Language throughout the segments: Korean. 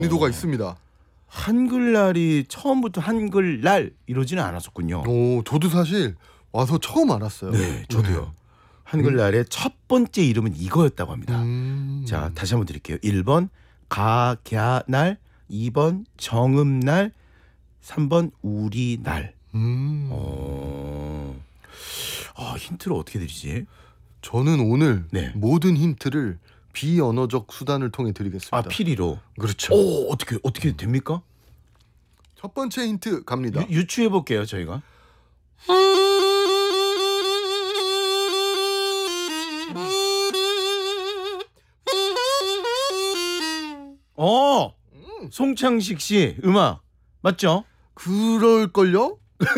난이도가 있습니다. 한글날이 처음부터 한글날 이러지는 않았었군요. 오, 저도 사실 와서 처음 알았어요. 네, 저도요. 한글날의 첫 번째 이름은 이거였다고 합니다. 음. 자, 다시 한번 드릴게요. 1번 가갸날, 2번 정음날, 3번 우리날. 힌트를 어떻게 드리지? 저는 오늘 네. 모든 힌트를 비언어적 수단을 통해 드리겠습니다. 아, 피리로. 그렇죠. 오, 어떻게 됩니까? 첫 번째 힌트 갑니다. 유추해 볼게요, 저희가. 송창식 씨 음악 맞죠? 그럴걸요?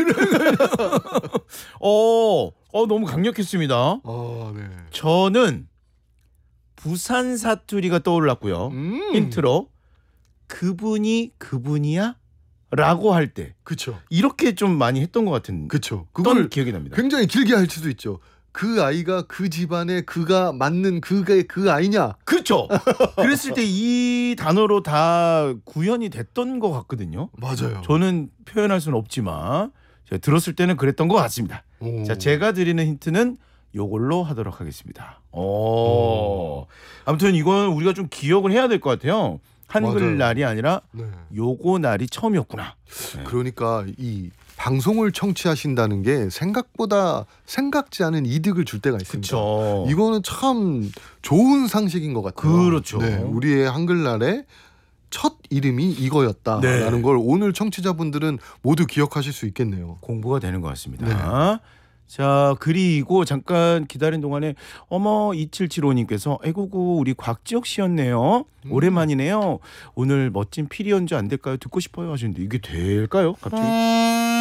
너무 강력했습니다. 아, 네. 저는 부산 사투리가 떠올랐고요. 힌트로 그분이 그분이야? 라고 할 때 그쵸. 이렇게 좀 많이 했던 것 같은 그쵸. 그걸 그걸 기억이 납니다. 굉장히 길게 할 수도 있죠. 그 아이가 그 집안에 그가 맞는 그게 그 아이냐? 그렇죠. 그랬을 때 이 단어로 다 구현이 됐던 것 같거든요. 맞아요. 저는 표현할 수는 없지만 제가 들었을 때는 그랬던 것 같습니다. 오. 자, 제가 드리는 힌트는 요걸로 하도록 하겠습니다. 아무튼 이건 우리가 좀 기억을 해야 될 것 같아요. 한글날이 아니라 네. 요거 날이 처음이었구나. 네. 그러니까 이 방송을 청취하신다는 게 생각보다 생각지 않은 이득을 줄 때가 있습니다. 그렇죠. 이거는 참 좋은 상식인 것 같아요. 그렇죠. 네, 우리의 한글날의 첫 이름이 이거였다라는 네. 걸 오늘 청취자분들은 모두 기억하실 수 있겠네요. 공부가 되는 것 같습니다. 네. 자, 그리고 잠깐 기다린 동안에 2775님께서 아이고고 우리 곽지혁 씨였네요. 오랜만이네요. 오늘 멋진 피리 연주 안 될까요? 듣고 싶어요 하시는데 이게 될까요? 갑자기?